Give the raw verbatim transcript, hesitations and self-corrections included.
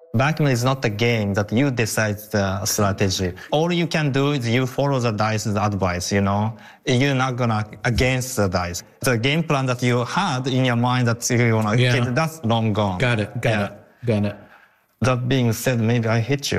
Backgammon is not a game that you decide the strategy. All you can do is you follow the dice's advice, you know. You're not gonna against the dice. The game plan that you had in your mind that you're gonna Yeah. get, that's long gone. Got it, got Yeah. it, got it. That being said, maybe I hit you.